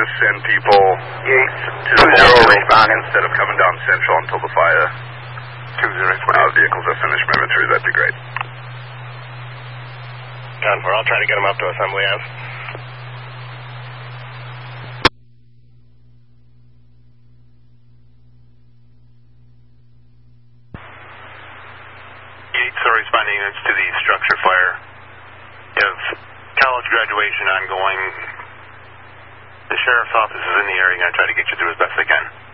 just send people to the respond instead of coming down Central until the fire vehicles are finished moving through? That'd be great. John 4, I'll try to get them up to Assembly Ave. Are responding units to the structure fire. You have college graduation ongoing. The sheriff's office is in the area. I'm going to try to get you through as best I can.